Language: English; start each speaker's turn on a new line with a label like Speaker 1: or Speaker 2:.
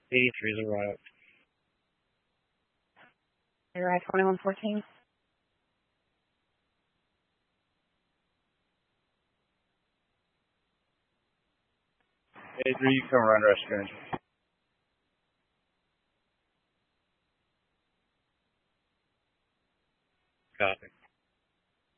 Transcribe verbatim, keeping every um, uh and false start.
Speaker 1: eighty-three is arrived.
Speaker 2: You're at twenty-one fourteen.
Speaker 1: eighty-three, you come around rescue engine. Copy.